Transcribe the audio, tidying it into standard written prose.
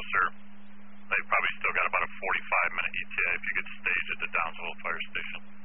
sir. They've probably still got about a 45-minute ETA if you could stage at the Downsville Fire Station.